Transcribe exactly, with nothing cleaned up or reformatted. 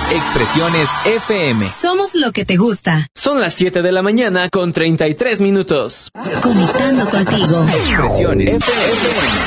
Expresiones F M. Somos lo que te gusta. Son las siete de la mañana con treinta y tres minutos. Conectando contigo. Expresiones F M.